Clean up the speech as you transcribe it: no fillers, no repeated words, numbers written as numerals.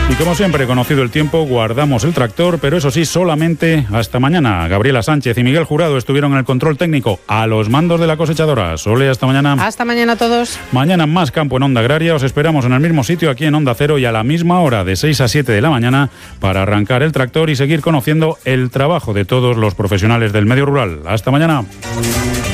Y como siempre, conocido el tiempo, guardamos el tractor, pero eso sí, solamente hasta mañana. Gabriela Sánchez y Miguel Jurado estuvieron en el control técnico a los mandos de la cosechadora. Sole, hasta mañana. Hasta mañana a todos. Mañana más Campo en Onda Agraria. Os esperamos en el mismo sitio, aquí en Onda Cero, y a la misma hora, de 6 a 7 de la mañana, para arrancar el tractor y seguir conociendo el trabajo de todos los profesionales del medio rural. Hasta mañana.